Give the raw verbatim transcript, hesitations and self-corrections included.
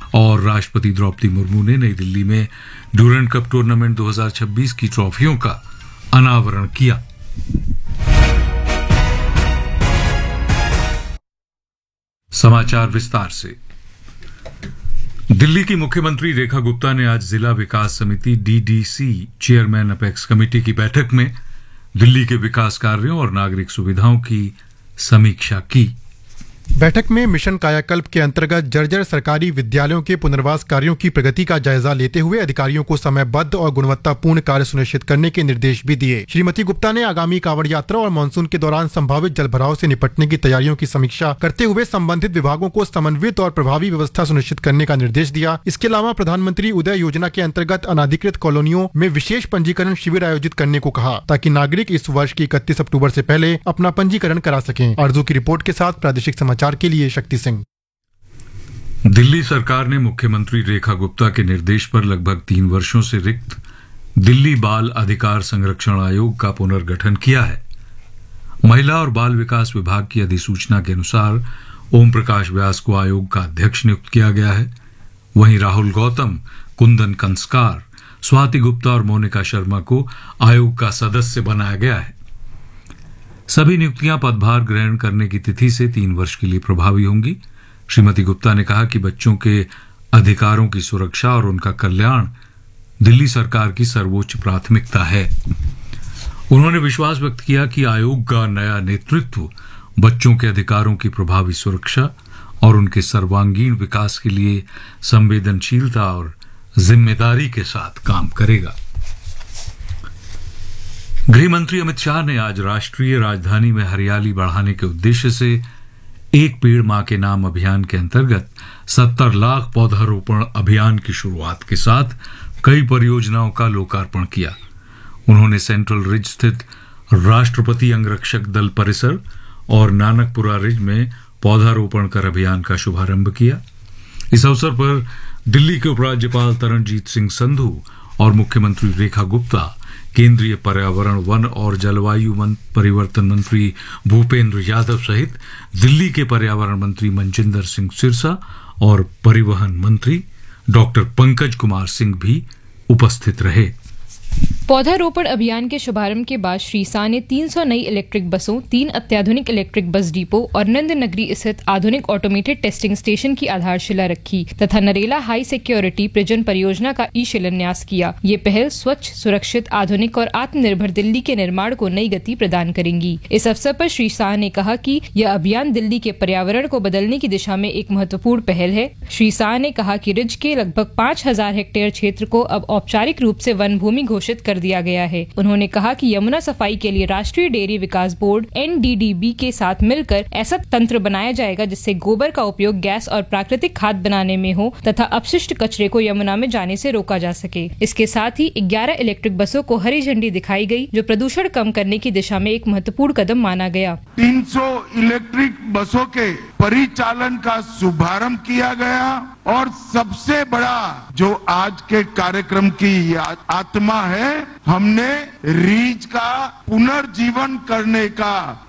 और राष्ट्रपति द्रौपदी मुर्मू ने नई दिल्ली में ड्यूरेंट कप टूर्नामेंट दो हज़ार छब्बीस की ट्रॉफियों का अनावरण किया। समाचार विस्तार से। दिल्ली की मुख्यमंत्री रेखा गुप्ता ने आज जिला विकास समिति डीडीसी चेयरमैन अपेक्स कमेटी की बैठक में दिल्ली के विकास कार्यों और नागरिक सुविधाओं की समीक्षा की। बैठक में मिशन कायाकल्प के अंतर्गत जर्जर सरकारी विद्यालयों के पुनर्वास कार्यों की प्रगति का जायजा लेते हुए अधिकारियों को समयबद्ध और गुणवत्तापूर्ण कार्य सुनिश्चित करने के निर्देश भी दिए। श्रीमती गुप्ता ने आगामी कांवड़ यात्रा और मानसून के दौरान संभावित जलभराव से निपटने की तैयारियों की समीक्षा करते हुए संबंधित विभागों को समन्वित और प्रभावी व्यवस्था सुनिश्चित करने का निर्देश दिया। इसके अलावा प्रधानमंत्री उदय योजना के अंतर्गत अनाधिकृत कॉलोनियों में विशेष पंजीकरण शिविर आयोजित करने को कहा, ताकि नागरिक इस वर्ष की इकतीस अक्टूबर से पहले अपना पंजीकरण करा सकें। आरजू की रिपोर्ट के साथ प्रादेशिक समाचार के लिए शक्ति सिंह। दिल्ली सरकार ने मुख्यमंत्री रेखा गुप्ता के निर्देश पर लगभग तीन वर्षों से रिक्त दिल्ली बाल अधिकार संरक्षण आयोग का पुनर्गठन किया है। महिला और बाल विकास विभाग की अधिसूचना के अनुसार ओम प्रकाश व्यास को आयोग का अध्यक्ष नियुक्त किया गया है। वहीं राहुल गौतम, कुंदन कंस्कार, स्वाति गुप्ता और मोनिका शर्मा को आयोग का सदस्य बनाया गया है। सभी नियुक्तियां पदभार ग्रहण करने की तिथि से तीन वर्ष के लिए प्रभावी होंगी। श्रीमती गुप्ता ने कहा कि बच्चों के अधिकारों की सुरक्षा और उनका कल्याण दिल्ली सरकार की सर्वोच्च प्राथमिकता है। उन्होंने विश्वास व्यक्त किया कि आयोग का नया नेतृत्व बच्चों के अधिकारों की प्रभावी सुरक्षा और उनके सर्वांगीण विकास के लिए संवेदनशीलता और जिम्मेदारी के साथ काम करेगा। गृह मंत्री अमित शाह ने आज राष्ट्रीय राजधानी में हरियाली बढ़ाने के उद्देश्य से एक पेड़ मां के नाम अभियान के अंतर्गत सत्तर लाख पौधारोपण अभियान की शुरुआत के साथ कई परियोजनाओं का लोकार्पण किया। उन्होंने सेंट्रल रिज स्थित राष्ट्रपति अंगरक्षक दल परिसर और नानकपुरा रिज में पौधारोपण कर अभियान का शुभारंभ किया। इस अवसर पर दिल्ली के उपराज्यपाल तरणजीत सिंह संधू और मुख्यमंत्री रेखा गुप्ता, केंद्रीय पर्यावरण, वन और जलवायु परिवर्तन मंत्री भूपेंद्र यादव सहित दिल्ली के पर्यावरण मंत्री मनजिंदर सिंह सिरसा और परिवहन मंत्री डॉक्टर पंकज कुमार सिंह भी उपस्थित रहे। पौधारोपण अभियान के शुभारंभ के बाद श्री शाह ने तीन सौ नई इलेक्ट्रिक बसों, तीन अत्याधुनिक इलेक्ट्रिक बस डिपो और नंद नगरी स्थित आधुनिक ऑटोमेटेड टेस्टिंग स्टेशन की आधारशिला रखी तथा नरेला हाई सिक्योरिटी प्रिजन परियोजना का ई शिलान्यास किया। ये पहल स्वच्छ, सुरक्षित, आधुनिक और आत्मनिर्भर दिल्ली के निर्माण को नई गति प्रदान करेंगी। इस अवसर पर श्री शाह ने कहा कि यह अभियान दिल्ली के पर्यावरण को बदलने की दिशा में एक महत्वपूर्ण पहल है। श्री शाह ने कहा कि रिज के लगभग पाँच हजार हेक्टेयर क्षेत्र को अब औपचारिक रूप से वन भूमि घोषित कर दिया गया है। उन्होंने कहा कि यमुना सफाई के लिए राष्ट्रीय डेयरी विकास board N D D B के साथ मिलकर ऐसा तंत्र बनाया जाएगा जिससे गोबर का उपयोग गैस और प्राकृतिक खाद बनाने में हो तथा अपशिष्ट कचरे को यमुना में जाने से रोका जा सके। इसके साथ ही ग्यारह इलेक्ट्रिक बसों को हरी झंडी दिखाई गई, जो प्रदूषण कम करने की दिशा में एक महत्वपूर्ण कदम माना गया। तीन सौ इलेक्ट्रिक बसों के परिचालन का शुभारंभ किया गया और सबसे बड़ा जो आज के कार्यक्रम की आत्मा है, हमने रीच का पुनर्जीवन करने का